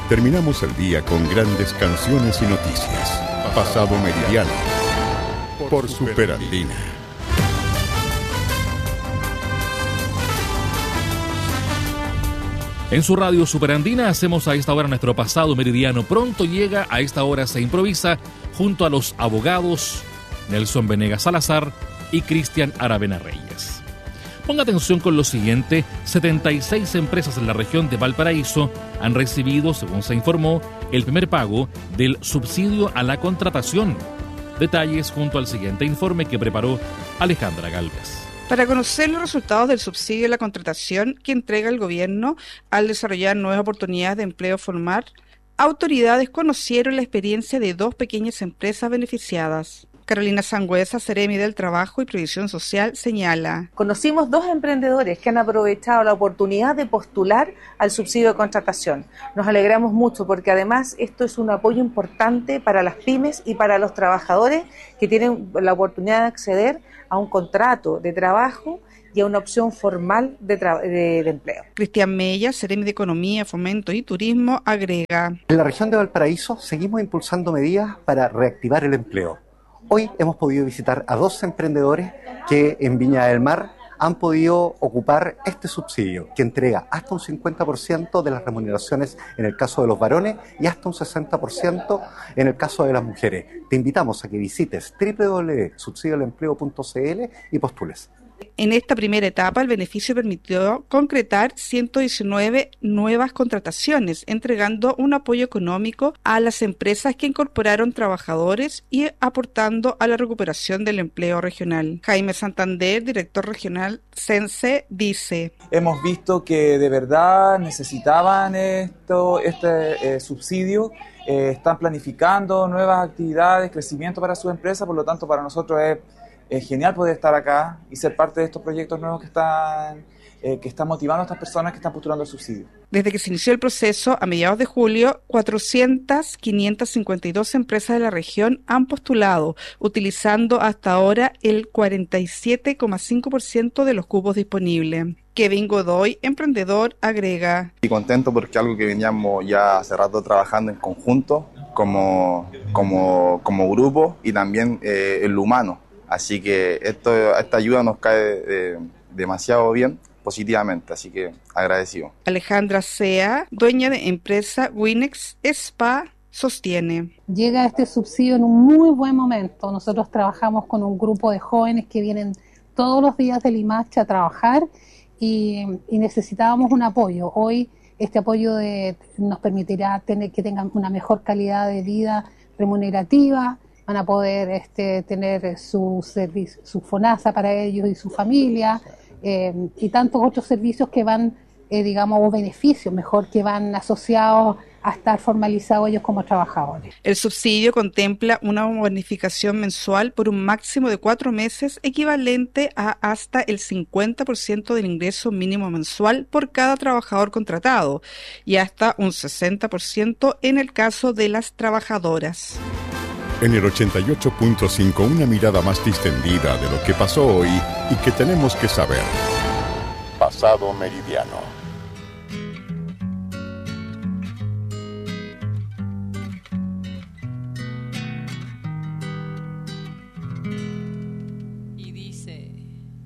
Terminamos el día con grandes canciones y noticias. Pasado Meridiano por Superandina. En su radio Superandina hacemos a esta hora nuestro Pasado Meridiano. Pronto llega, a esta hora se improvisa, junto a los abogados Nelson Venegas Salazar y Cristian Aravena Reyes. Ponga atención con lo siguiente: 76 empresas en la región de Valparaíso han recibido, según se informó, el primer pago del subsidio a la contratación. Detalles junto al siguiente informe que preparó Alejandra Galvez. Para conocer los resultados del subsidio a la contratación que entrega el gobierno al desarrollar nuevas oportunidades de empleo formal, autoridades conocieron la experiencia de 2 pequeñas empresas beneficiadas. Carolina Sangüesa, Seremi del Trabajo y Previsión Social, señala: conocimos 2 emprendedores que han aprovechado la oportunidad de postular al subsidio de contratación. Nos alegramos mucho porque además esto es un apoyo importante para las pymes y para los trabajadores que tienen la oportunidad de acceder a un contrato de trabajo y a una opción formal de empleo. Cristian Mella, Seremi de Economía, Fomento y Turismo, agrega: en la región de Valparaíso seguimos impulsando medidas para reactivar el empleo. Hoy hemos podido visitar a 2 emprendedores que en Viña del Mar han podido ocupar este subsidio, que entrega hasta un 50% de las remuneraciones en el caso de los varones y hasta un 60% en el caso de las mujeres. Te invitamos a que visites www.subsidioalempleo.cl y postules. En esta primera etapa, el beneficio permitió concretar 119 nuevas contrataciones, entregando un apoyo económico a las empresas que incorporaron trabajadores y aportando a la recuperación del empleo regional. Jaime Santander, director regional CENSE, dice: hemos visto que de verdad necesitaban este subsidio. Están planificando nuevas actividades, crecimiento para su empresa, por lo tanto para nosotros es genial poder estar acá y ser parte de estos proyectos nuevos que están motivando a estas personas que están postulando el subsidio. Desde que se inició el proceso, a mediados de julio, 552 empresas de la región han postulado, utilizando hasta ahora el 47,5% de los cupos disponibles. Kevin Godoy, emprendedor, agrega: y contento porque algo que veníamos ya hace rato trabajando en conjunto, como grupo y también en lo humano. Así que esta ayuda nos cae demasiado bien, positivamente, así que agradecido. Alejandra Sea, dueña de empresa Winex Spa, sostiene: llega este subsidio en un muy buen momento. Nosotros trabajamos con un grupo de jóvenes que vienen todos los días de Limache a trabajar y necesitábamos un apoyo. Hoy este apoyo nos permitirá que tengan una mejor calidad de vida remunerativa. Van a poder tener su servicio, su FONASA para ellos y su familia, y tantos otros servicios que van, o beneficios, mejor, que van asociados a estar formalizados ellos como trabajadores. El subsidio contempla una bonificación mensual por un máximo de 4 meses, equivalente a hasta el 50% del ingreso mínimo mensual por cada trabajador contratado, y hasta un 60% en el caso de las trabajadoras. En el 88.5, una mirada más distendida de lo que pasó hoy y que tenemos que saber. Pasado Meridiano.